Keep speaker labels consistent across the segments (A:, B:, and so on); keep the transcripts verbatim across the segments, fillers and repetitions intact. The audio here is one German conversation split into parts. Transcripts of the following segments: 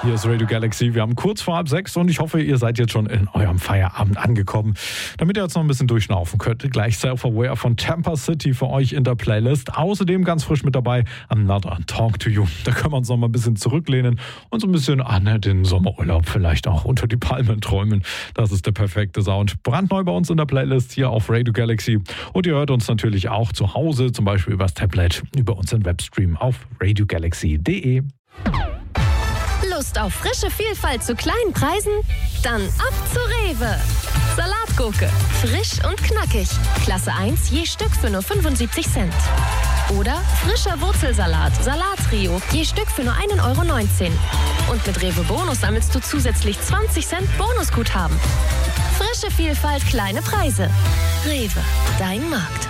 A: Hier ist Radio Galaxy. Wir haben kurz vor halb sechs und ich hoffe, ihr seid jetzt schon in eurem Feierabend angekommen. Damit ihr jetzt noch ein bisschen durchschnaufen könnt, gleich Self-Aware von Tampa City für euch in der Playlist. Außerdem ganz frisch mit dabei Another Talk to You. Da können wir uns noch mal ein bisschen zurücklehnen und so ein bisschen an den Sommerurlaub vielleicht auch unter die Palmen träumen. Das ist der perfekte Sound. Brandneu bei uns in der Playlist hier auf Radio Galaxy. Und ihr hört uns natürlich auch zu Hause, zum Beispiel übers Tablet, über unseren Webstream auf radio galaxy punkt de.
B: Lust auf frische Vielfalt zu kleinen Preisen? Dann ab zu Rewe. Salatgurke, frisch und knackig. Klasse eins je Stück für nur fünfundsiebzig Cent. Oder frischer Wurzelsalat, Salattrio, je Stück für nur ein Euro neunzehn. Und mit Rewe Bonus sammelst du zusätzlich zwanzig Cent Bonusguthaben. Frische Vielfalt, kleine Preise. Rewe, dein Markt.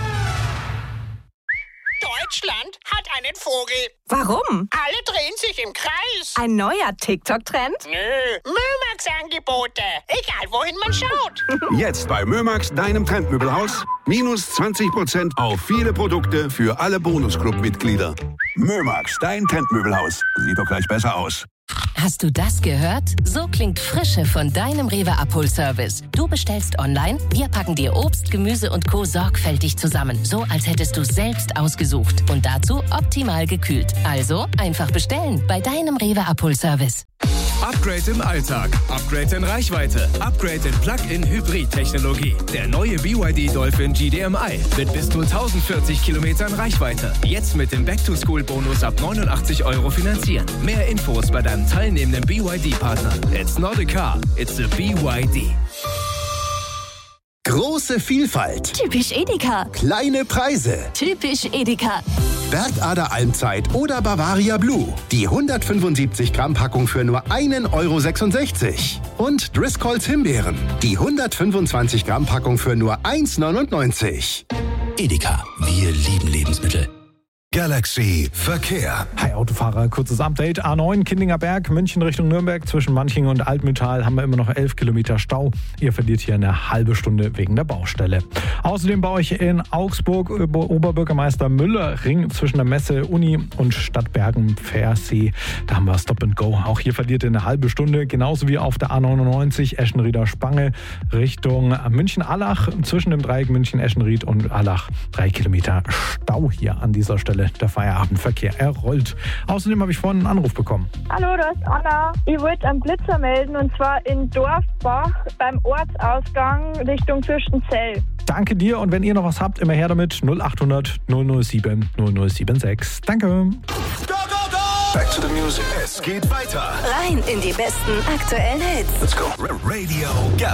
C: Deutschland hat einen Vogel.
D: Warum?
C: Alle drehen sich im Kreis.
D: Ein neuer TikTok-Trend?
C: Nö, Mömax-Angebote. Egal, wohin man schaut.
E: Jetzt bei Mömax, deinem Trendmöbelhaus. Minus zwanzig Prozent auf viele Produkte für alle Bonusclub-Mitglieder. Mömax, dein Trendmöbelhaus. Sieht doch gleich besser aus.
F: Hast du das gehört? So klingt Frische von deinem Rewe-Abholservice. Du bestellst online, wir packen dir Obst, Gemüse und Co. sorgfältig zusammen. So, als hättest du es selbst ausgesucht. Und dazu optimal gekühlt. Also einfach bestellen bei deinem Rewe-Abholservice.
G: Upgrade im Alltag, Upgrade in Reichweite, Upgrade in Plug-in-Hybrid-Technologie. Der neue B Y D Dolphin G D M I mit bis zu tausendvierzig Kilometern Reichweite. Jetzt mit dem Back-to-School-Bonus ab neunundachtzig Euro finanzieren. Mehr Infos bei deinem teilnehmenden B Y D-Partner. It's not a car, it's a B Y D.
H: Große Vielfalt.
B: Typisch Edeka.
H: Kleine Preise.
B: Typisch Edeka.
H: Bergader Almzeit oder Bavaria Blue. Die hundertfünfundsiebzig Gramm Packung für nur ein Euro sechsundsechzig. Und Driscolls Himbeeren. Die hundertfünfundzwanzig Gramm Packung für nur eins neunundneunzig.
I: Edeka, wir lieben Lebensmittel.
E: Galaxy Verkehr.
A: Hi Autofahrer, kurzes Update. A neun Kindlinger Berg, München Richtung Nürnberg. Zwischen Manching und Altmühltal haben wir immer noch elf Kilometer Stau. Ihr verliert hier eine halbe Stunde wegen der Baustelle. Außerdem baue ich in Augsburg Oberbürgermeister Müller Ring zwischen der Messe, Uni und Stadt Bergen-Pfersee. Da haben wir Stop and Go. Auch hier verliert ihr eine halbe Stunde. Genauso wie auf der A neunundneunzig Eschenrieder Spange Richtung München-Allach. Zwischen dem Dreieck München-Eschenried und Allach drei Kilometer Stau hier an dieser Stelle. Der Feierabendverkehr, er rollt. Außerdem habe ich vorhin einen Anruf bekommen.
J: Hallo, das ist Anna. Ich wollte einen Blitzer melden und zwar in Dorfbach beim Ortsausgang Richtung Fürstenzell.
A: Danke dir und wenn ihr noch was habt, immer her damit. null achthundert null null sieben null null sieben sechs. Danke.
E: Go, go, go! Back to the music. Es geht weiter.
B: Rein in die besten aktuellen Hits.
E: Let's go. Radio Galaxy.